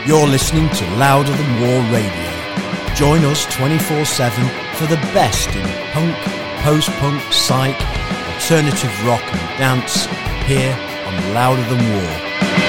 You're listening to Louder Than War Radio. Join us 24/7 for the best in punk, post-punk, psych, alternative rock and dance here on Louder Than War.